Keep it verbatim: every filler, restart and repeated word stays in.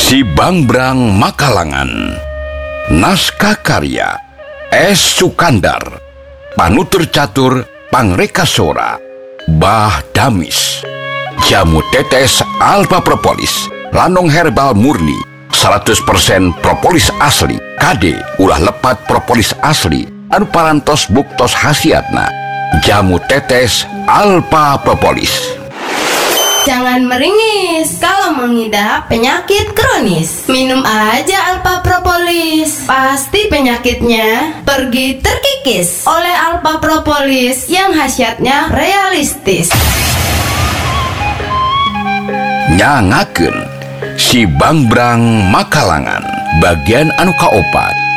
Si Bangbrang Makalangan. Naskah karya S. Sukandar. Panutur catur Pangrekasora Bah Damis. Jamu tetes alfa propolis, lanong herbal murni, seratus persen propolis asli. Kade ulah lepat propolis asli anu parantos buktos khasiatna. Jamu tetes alfa propolis. Jangan meringis kalau mengidap penyakit kronis. Minum aja Alpha Propolis. Pasti penyakitnya pergi terkikis oleh Alpha Propolis yang khasiatnya realistis. Nyangakeun si Bangbrang Makalangan bagian anu kaopat.